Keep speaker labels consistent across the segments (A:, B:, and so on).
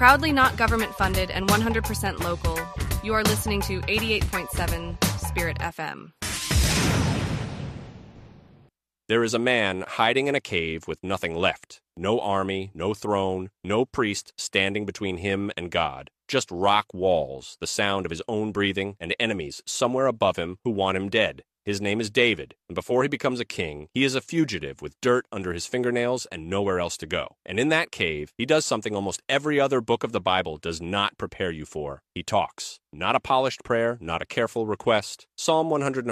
A: Proudly not government funded and 100% local, you are listening to 88.7 Spirit FM.
B: There is a man hiding in a cave with nothing left. No army, no throne, no priest standing between him and God. Just rock walls, the sound of his own breathing, and enemies somewhere above him who want him dead. His name is David, and before he becomes a king, he is a fugitive with dirt under his fingernails and nowhere else to go. And in that cave, he does something almost every other book of the Bible does not prepare you for. He talks. Not a polished prayer, not a careful request. Psalm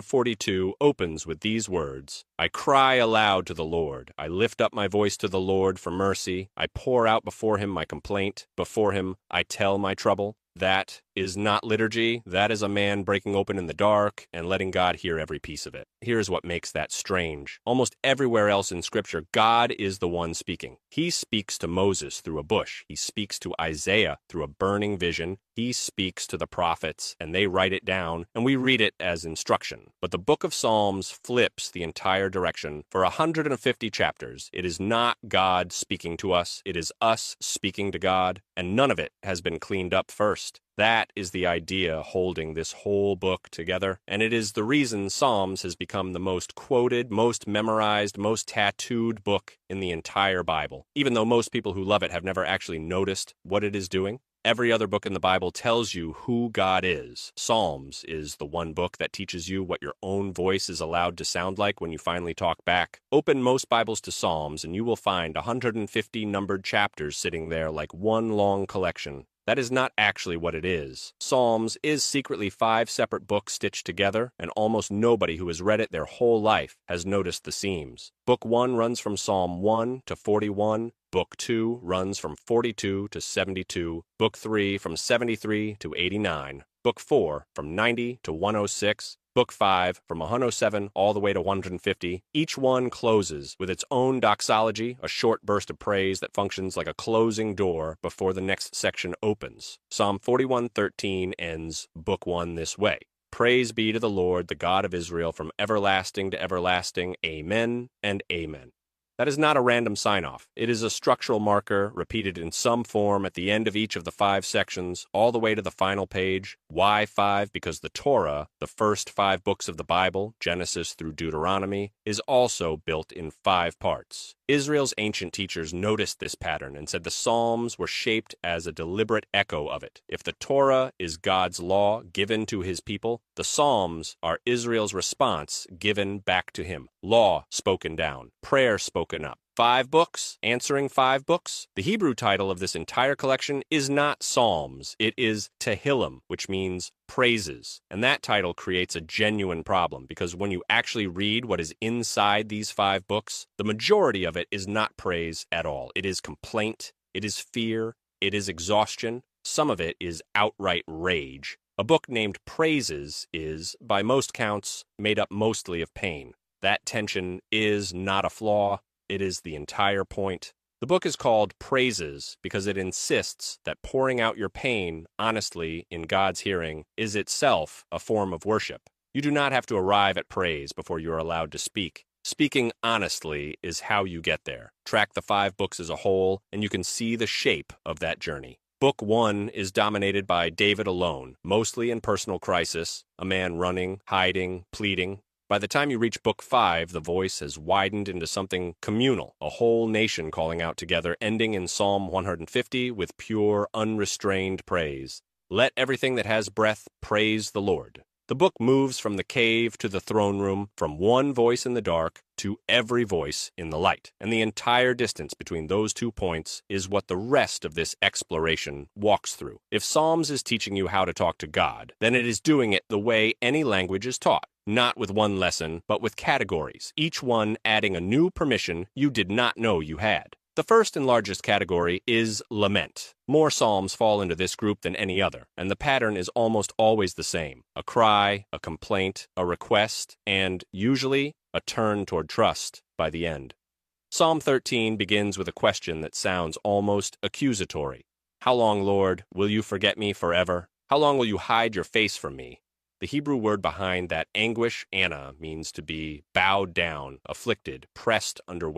B: 142 opens with these words, I cry aloud to the Lord. I lift up my voice to the Lord for mercy. I pour out before him my complaint. Before him I tell my trouble. That is not liturgy. That is a man breaking open in the dark and letting God hear every piece of it. Here's what makes that strange. Almost everywhere else in Scripture, God is the one speaking. He speaks to Moses through a bush. He speaks to Isaiah through a burning vision. He speaks to the prophets, and they write it down, and we read it as instruction. But the book of Psalms flips the entire direction. For 150 chapters, it is not God speaking to us. It is us speaking to God, and none of it has been cleaned up first. That is the idea holding this whole book together, and it is the reason Psalms has become the most quoted, most memorized, most tattooed book in the entire Bible, even though most people who love it have never actually noticed what it is doing. Every other book in the Bible tells you who God is. Psalms is the one book that teaches you what your own voice is allowed to sound like when you finally talk back. Open most Bibles to Psalms, and you will find 150 numbered chapters sitting there like one long collection. That is not actually what it is. Psalms is secretly 5 separate books stitched together, and almost nobody who has read it their whole life has noticed the seams. Book 1 runs from Psalm 1 to 41. Book 2 runs from 42 to 72. Book 3 from 73 to 89. Book 4 from 90 to 106. Book 5 from 107 all the way to 150. Each one closes with its own doxology, a short burst of praise that functions like a closing door before the next section opens. Psalm 41:13 ends Book 1 this way. Praise be to the Lord, the God of Israel, from everlasting to everlasting. Amen and amen. That is not a random sign-off. It is a structural marker repeated in some form at the end of each of the 5 sections, all the way to the final page. Why 5? Because the Torah, the first 5 books of the Bible, Genesis through Deuteronomy, is also built in 5 parts. Israel's ancient teachers noticed this pattern and said the Psalms were shaped as a deliberate echo of it. If the Torah is God's law given to his people, the Psalms are Israel's response given back to him. Law spoken down, prayer spoken up. 5 books, answering 5 books. The Hebrew title of this entire collection is not Psalms. It is Tehillim, which means praises. And that title creates a genuine problem because when you actually read what is inside these 5 books, the majority of it is not praise at all. It is complaint, it is fear, it is exhaustion. Some of it is outright rage. A book named Praises is, by most counts, made up mostly of pain. That tension is not a flaw. It is the entire point. The book is called Praises because it insists that pouring out your pain honestly in God's hearing is itself a form of worship. You do not have to arrive at praise before you are allowed to speak. Speaking honestly is how you get there. Track the 5 books as a whole, and you can see the shape of that journey. Book 1 is dominated by David alone, mostly in personal crisis, a man running, hiding, pleading. By the time you reach Book 5, the voice has widened into something communal, a whole nation calling out together, ending in Psalm 150 with pure, unrestrained praise. Let everything that has breath praise the Lord. The book moves from the cave to the throne room, from one voice in the dark to every voice in the light. And the entire distance between those 2 points is what the rest of this exploration walks through. If Psalms is teaching you how to talk to God, then it is doing it the way any language is taught. Not with one lesson, but with categories, each one adding a new permission you did not know you had. The first and largest category is lament. More psalms fall into this group than any other, and the pattern is almost always the same. A cry, a complaint, a request, and, usually, a turn toward trust by the end. Psalm 13 begins with a question that sounds almost accusatory. How long, Lord, will you forget me forever? How long will you hide your face from me? The Hebrew word behind that anguish, Anna, means to be bowed down, afflicted, pressed under weight.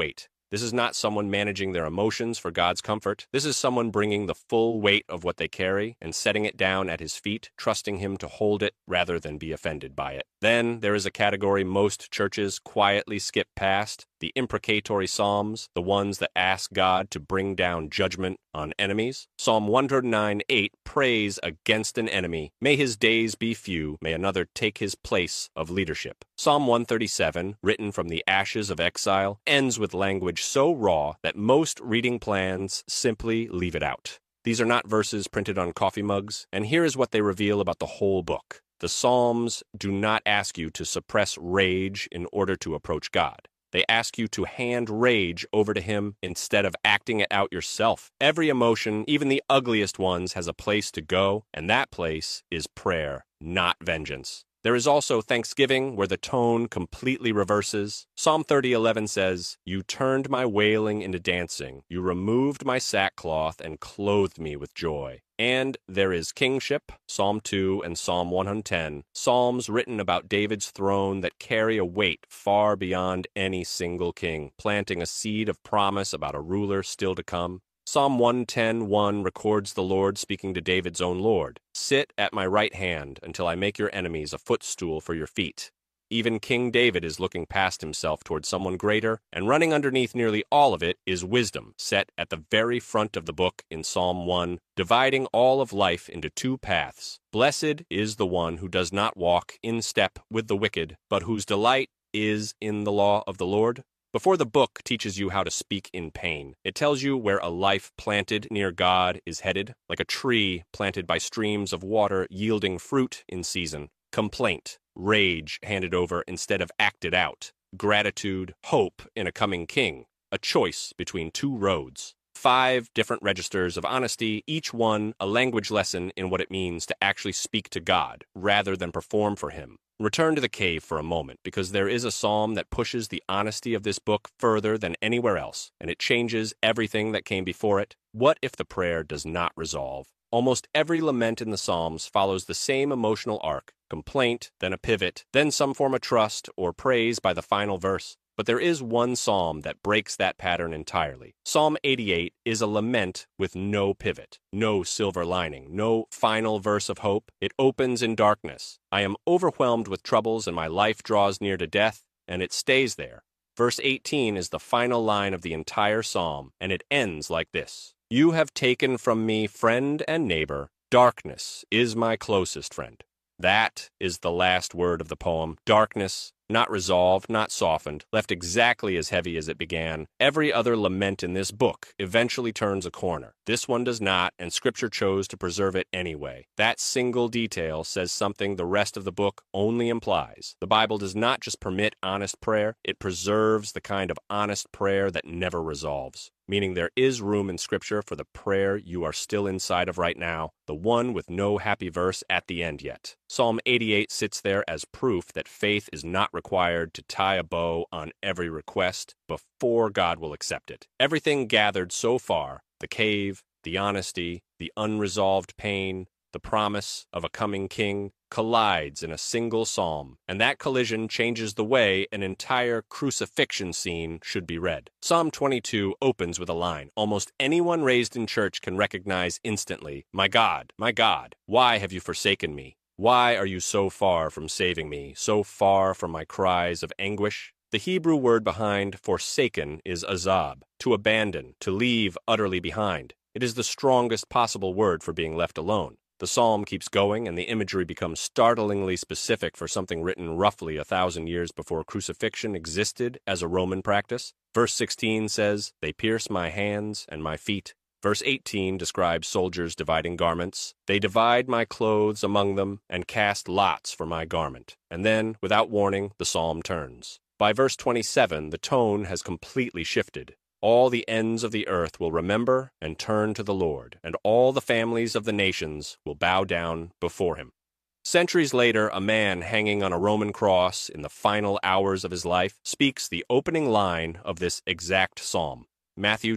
B: This is not someone managing their emotions for God's comfort. This is someone bringing the full weight of what they carry and setting it down at his feet, trusting him to hold it rather than be offended by it. Then there is a category most churches quietly skip past, the imprecatory psalms, the ones that ask God to bring down judgment on enemies. Psalm 109:8 prays against an enemy. May his days be few, may another take his place of leadership. Psalm 137, written from the ashes of exile, ends with language so raw that most reading plans simply leave it out. These are not verses printed on coffee mugs, and here is what they reveal about the whole book. The Psalms do not ask you to suppress rage in order to approach God. They ask you to hand rage over to him instead of acting it out yourself. Every emotion, even the ugliest ones, has a place to go, and that place is prayer, not vengeance. There is also thanksgiving, where the tone completely reverses. Psalm 30:11 says, "You turned my wailing into dancing. You removed my sackcloth and clothed me with joy." And there is kingship, Psalm 2 and Psalm 110, psalms written about David's throne that carry a weight far beyond any single king, planting a seed of promise about a ruler still to come. Psalm 110:1 records the Lord speaking to David's own Lord, "Sit at my right hand until I make your enemies a footstool for your feet." Even King David is looking past himself toward someone greater, and running underneath nearly all of it is wisdom, set at the very front of the book in Psalm 1, dividing all of life into two paths. Blessed is the one who does not walk in step with the wicked, but whose delight is in the law of the Lord. Before the book teaches you how to speak in pain, it tells you where a life planted near God is headed, like a tree planted by streams of water yielding fruit in season. Complaint, rage handed over instead of acted out, gratitude, hope in a coming king, a choice between two roads. 5 different registers of honesty, each one a language lesson in what it means to actually speak to God rather than perform for him. Return to the cave for a moment, because there is a psalm that pushes the honesty of this book further than anywhere else, and it changes everything that came before it. What if the prayer does not resolve? Almost every lament in the Psalms follows the same emotional arc: complaint, then a pivot, then some form of trust or praise by the final verse. But there is one psalm that breaks that pattern entirely. Psalm 88 is a lament with no pivot, no silver lining, no final verse of hope. It opens in darkness. I am overwhelmed with troubles and my life draws near to death, and it stays there. Verse 18 is the final line of the entire psalm, and it ends like this: "You have taken from me friend and neighbor. Darkness is my closest friend." That is the last word of the poem. Darkness, not resolved, not softened, left exactly as heavy as it began. Every other lament in this book eventually turns a corner. This one does not, and Scripture chose to preserve it anyway. That single detail says something the rest of the book only implies. The Bible does not just permit honest prayer, it preserves the kind of honest prayer that never resolves. Meaning there is room in Scripture for the prayer you are still inside of right now, the one with no happy verse at the end yet. Psalm 88 sits there as proof that faith is not required to tie a bow on every request before God will accept it. Everything gathered so far, the cave, the honesty, the unresolved pain, the promise of a coming king, collides in a single psalm, and that collision changes the way an entire crucifixion scene should be read. Psalm 22 opens with a line almost anyone raised in church can recognize instantly: my God, why have you forsaken me? Why are you so far from saving me, so far from my cries of anguish? The Hebrew word behind forsaken is azab, to abandon, to leave utterly behind. It is the strongest possible word for being left alone. The psalm keeps going, and the imagery becomes startlingly specific for something written roughly 1,000 years before crucifixion existed as a Roman practice. Verse 16 says, "They pierce my hands and my feet." Verse 18 describes soldiers dividing garments. "They divide my clothes among them and cast lots for my garment." And then, without warning, the psalm turns. By verse 27, the tone has completely shifted. All the ends of the earth will remember and turn to the Lord, and all the families of the nations will bow down before him. Centuries later, a man hanging on a Roman cross in the final hours of his life speaks the opening line of this exact psalm. Matthew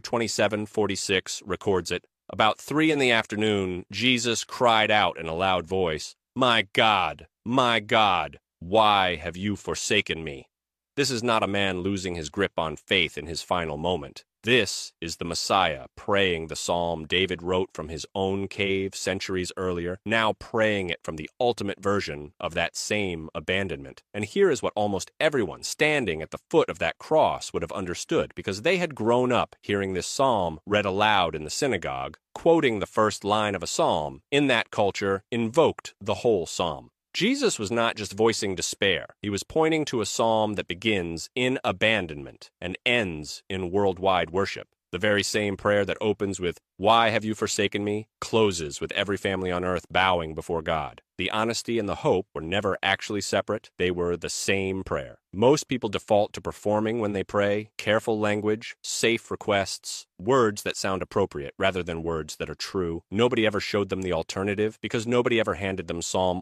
B: 27:46 records it. About 3 in the afternoon, Jesus cried out in a loud voice, my God, why have you forsaken me?" This is not a man losing his grip on faith in his final moment. This is the Messiah praying the psalm David wrote from his own cave centuries earlier, now praying it from the ultimate version of that same abandonment. And here is what almost everyone standing at the foot of that cross would have understood, because they had grown up hearing this psalm read aloud in the synagogue. Quoting the first line of a psalm, in that culture, invoked the whole psalm. Jesus was not just voicing despair. He was pointing to a psalm that begins in abandonment and ends in worldwide worship. The very same prayer that opens with, "Why have you forsaken me?" closes with every family on earth bowing before God. The honesty and the hope were never actually separate. They were the same prayer. Most people default to performing when they pray, careful language, safe requests, words that sound appropriate rather than words that are true. Nobody ever showed them the alternative because nobody ever handed them Psalm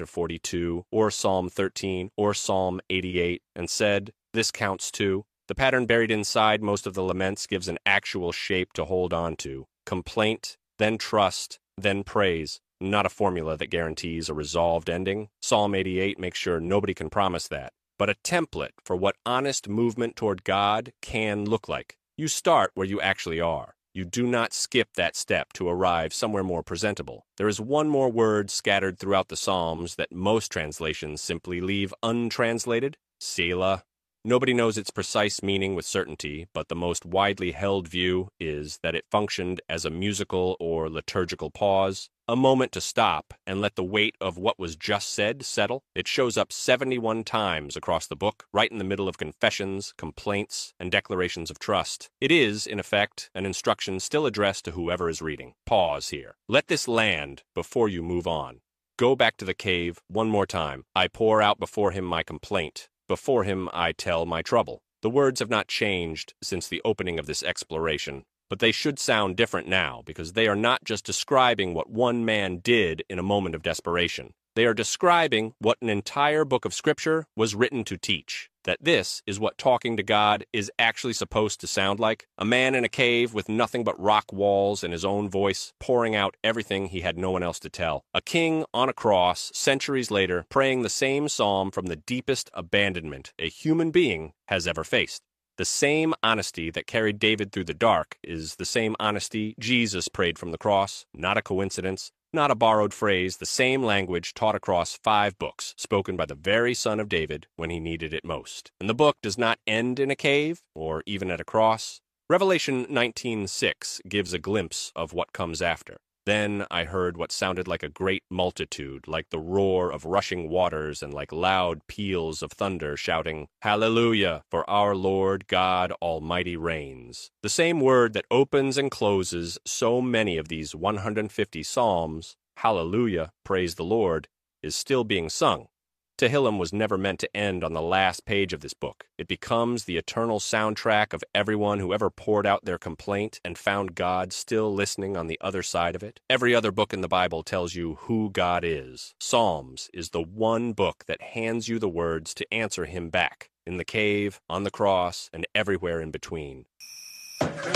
B: 142 or Psalm 13 or Psalm 88 and said, "This counts too." The pattern buried inside most of the laments gives an actual shape to hold on to. Complaint, then trust, then praise. Not a formula that guarantees a resolved ending. Psalm 88 makes sure nobody can promise that, but a template for what honest movement toward God can look like. You start where you actually are. You do not skip that step to arrive somewhere more presentable. There is one more word scattered throughout the Psalms that most translations simply leave untranslated: Selah. Nobody knows its precise meaning with certainty, but the most widely held view is that it functioned as a musical or liturgical pause, a moment to stop and let the weight of what was just said settle. It shows up 71 times across the book, right in the middle of confessions, complaints, and declarations of trust. It is, in effect, an instruction still addressed to whoever is reading. Pause here. Let this land before you move on. Go back to the cave one more time. I pour out before him my complaint. Before him I tell my trouble. The words have not changed since the opening of this exploration, but they should sound different now because they are not just describing what one man did in a moment of desperation. They are describing what an entire book of Scripture was written to teach, that this is what talking to God is actually supposed to sound like. A man in a cave with nothing but rock walls and his own voice, pouring out everything he had no one else to tell. A king on a cross, centuries later, praying the same psalm from the deepest abandonment a human being has ever faced. The same honesty that carried David through the dark is the same honesty Jesus prayed from the cross. Not a coincidence. Not a borrowed phrase, the same language taught across 5 books, spoken by the very son of David when he needed it most. And the book does not end in a cave, or even at a cross. Revelation 19:6 gives a glimpse of what comes after. Then I heard what sounded like a great multitude, like the roar of rushing waters and like loud peals of thunder, shouting, "Hallelujah, for our Lord God Almighty reigns." The same word that opens and closes so many of these 150 psalms, hallelujah, praise the Lord, is still being sung. Tehillim was never meant to end on the last page of this book. It becomes the eternal soundtrack of everyone who ever poured out their complaint and found God still listening on the other side of it. Every other book in the Bible tells you who God is. Psalms is the one book that hands you the words to answer him back, in the cave, on the cross, and everywhere in between.